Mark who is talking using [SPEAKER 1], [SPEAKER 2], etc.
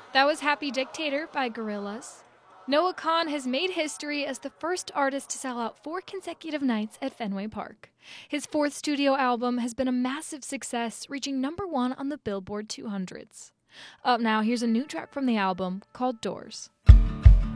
[SPEAKER 1] That was Happy Dictator by Gorillaz. Noah Kahan has made history as the first artist to sell out 4 consecutive nights at Fenway Park. His 4th studio album has been a massive success, reaching #1 on the Billboard 200s. Up now, here's a new track from the album called Doors.